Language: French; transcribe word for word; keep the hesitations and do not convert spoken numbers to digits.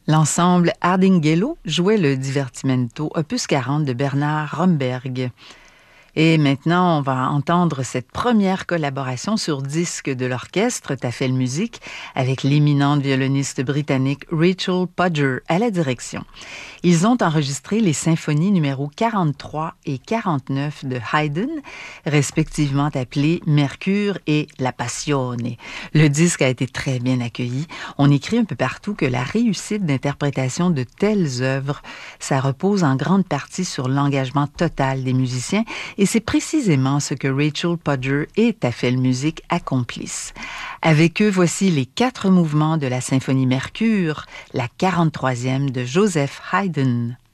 L'ensemble Ardinghello jouait le Divertimento, opus quarante de Bernard Romberg. Et maintenant, on va entendre cette première collaboration sur disque de l'orchestre Tafel Music avec l'éminente violoniste britannique Rachel Podger à la direction. Ils ont enregistré les symphonies numéro quarante-trois et quarante-neuf de Haydn, respectivement appelées Mercure et La Passione. Le disque a été très bien accueilli. On écrit un peu partout que la réussite d'interprétation de telles œuvres, ça repose en grande partie sur l'engagement total des musiciens et c'est précisément ce que Rachel Podger et Tafel Music accomplissent. Avec eux, voici les quatre mouvements de la symphonie Mercure, la quarante-troisième de Joseph Haydn.